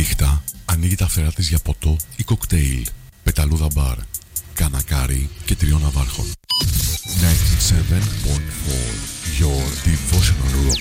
νύχτα ανοίγει τα φτερά της για ποτό ή κοκτέιλ, πεταλούδα μπαρ, κανακάρι και 3 ναυάρχων. 97.4 Your devotional rock.